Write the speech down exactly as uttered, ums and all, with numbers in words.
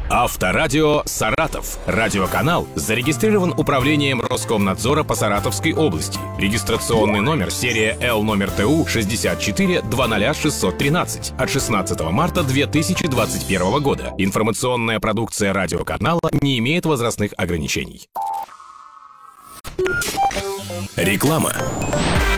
Авторадио «Саратов». Радиоканал зарегистрирован Управлением Роскомнадзора по Саратовской области. Регистрационный номер серия Л номер Т У шестьдесят четыре двадцать шестьсот тринадцать от шестнадцатого марта две тысячи двадцать первого года. Информационная продукция радиоканала не имеет возрастных ограничений. Реклама.